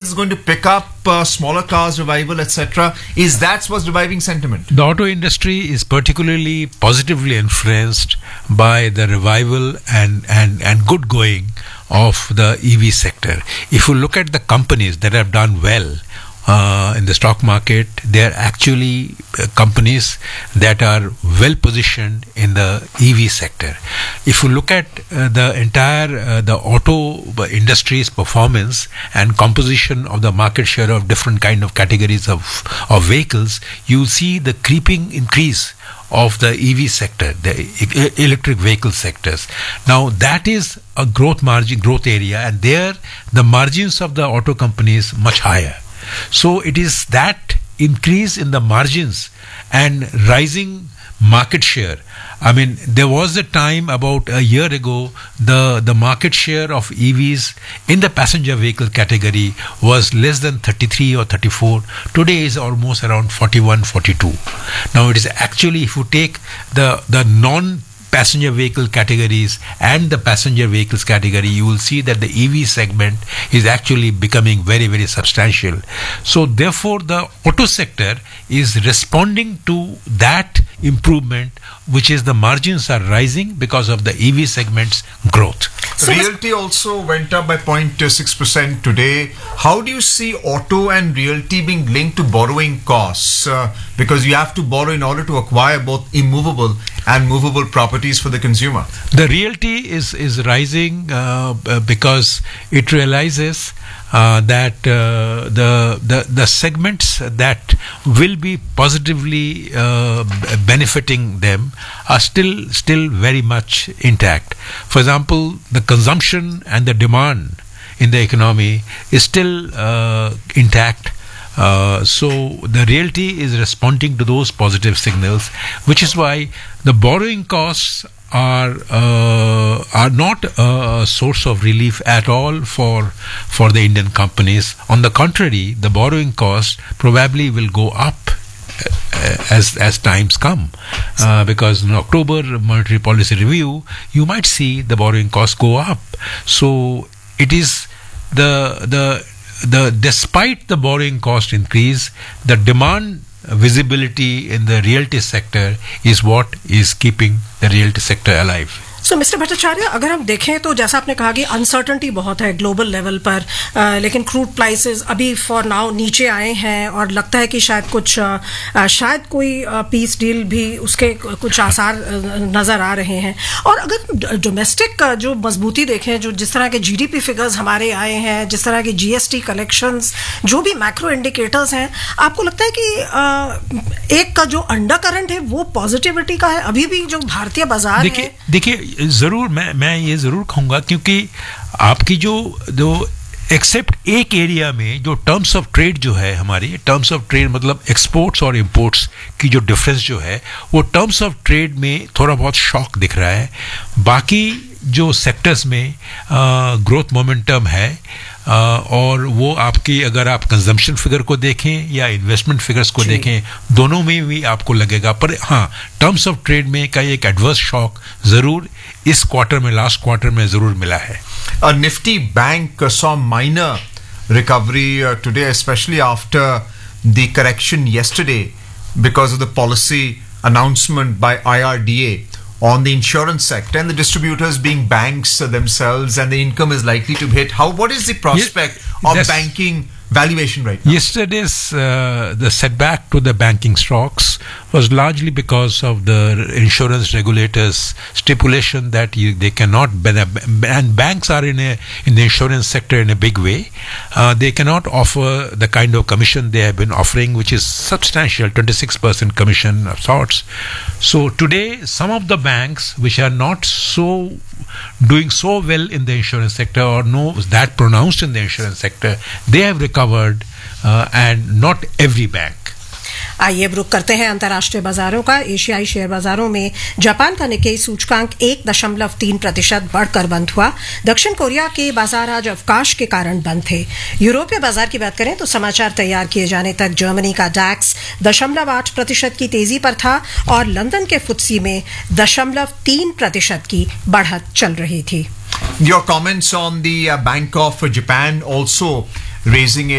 is going to pick up, smaller cars revival, etc. Is that what's reviving sentiment? The auto industry is particularly positively influenced by the revival and good going of the EV sector. If you look at the companies that have done well in the stock market, they are actually companies that are well positioned in the EV sector. If you look at the entire the auto industry's performance and composition of the market share of different kind of categories of vehicles, you see the creeping increase of the EV sector, the electric vehicle sectors. Now that is a growth area, and there the margins of the auto companies much higher. So it is that increase in the margins and rising market share. I mean, there was a time about a year ago, the market share of EVs in the passenger vehicle category was less than 33 or 34. Today is almost around 41, 42. Now it is actually, if you take the non-passenger vehicle categories and the passenger vehicles category, you will see that the EV segment is actually becoming very, very substantial. So therefore the auto sector is responding to that improvement, which is the margins are rising because of the EV segment's growth. So realty also went up by 0.6% today. How do you see auto and realty being linked to borrowing costs? Because you have to borrow in order to acquire both immovable and movable properties for the consumer. The realty is rising because it realizes that the segments that will be positively benefiting them are still very much intact. For example, the consumption and the demand in the economy is still intact. So the realty is responding to those positive signals, which is why the borrowing costs are not a source of relief at all for the Indian companies. On the contrary, the borrowing costs probably will go up as times come, because in October monetary policy review you might see the borrowing costs go up. So it is the despite the borrowing cost increase, the demand visibility in the realty sector is what is keeping the realty sector alive. So mister Bhattacharya, अगर हम देखें तो जैसा आपने कहा कि uncertainty बहुत है ग्लोबल लेवल पर, लेकिन क्रूड प्राइसेस अभी फॉर नाउ नीचे आए हैं और लगता है कि शायद कोई पीस डील भी उसके कुछ आसार नज़र आ रहे हैं. और अगर डोमेस्टिक जो मजबूती देखें, जो जिस तरह के जीडीपी फिगर्स हमारे आए हैं, जिस तरह के जीएसटी कलेक्शंस, जो भी मैक्रो इंडिकेटर्स हैं, आपको लगता है कि एक का जो अंडर करंट है वो पॉजिटिविटी का है अभी भी जो भारतीय बाजार है? देखिए जरूर मैं ये जरूर कहूंगा, क्योंकि आपकी जो एक्सेप्ट एक एरिया में जो टर्म्स ऑफ ट्रेड जो है, हमारी टर्म्स ऑफ ट्रेड मतलब एक्सपोर्ट्स और इंपोर्ट्स की जो डिफरेंस जो है, वो टर्म्स ऑफ ट्रेड में थोड़ा बहुत शॉक दिख रहा है. बाकी जो सेक्टर्स में ग्रोथ मोमेंटम है, और वो आपकी अगर आप कंजम्पशन फिगर को देखें या इन्वेस्टमेंट फिगर्स को देखें, दोनों में भी आपको लगेगा. पर हाँ, टर्म्स ऑफ ट्रेड में का एक एडवर्स शॉक जरूर इस क्वार्टर में, लास्ट क्वार्टर में जरूर मिला है. Nifty Bank saw minor recovery today, especially after the correction yesterday because of the policy announcement by IRDA on the insurance sector and the distributors being banks themselves, and the income is likely to hit. What is the prospect of banking valuation right now? Yesterday's the setback to the banking stocks was largely because of the insurance regulators stipulation that they cannot, and banks are in the insurance sector in a big way. They cannot offer the kind of commission they have been offering, which is substantial, 26% commission of sorts. So today some of the banks which are not doing so well in the insurance sector, or no that pronounced in the insurance sector, they have recovered, and not every bank. आइए अब रुक करते हैं अंतर्राष्ट्रीय बाजारों का. एशियाई share बाजारों में जापान का निक्केई सूचकांक 1.3% बढ़कर बंद हुआ. दक्षिण कोरिया के बाजार आज अवकाश के कारण बंद थे. यूरोपीय बाजार की बात करें तो समाचार तैयार किए जाने तक जर्मनी का डैक्स 0.8% की तेजी पर था और लंदन के फुत्सी में 0.3% की बढ़त चल रही थी. Your comments on the Bank of Japan also raising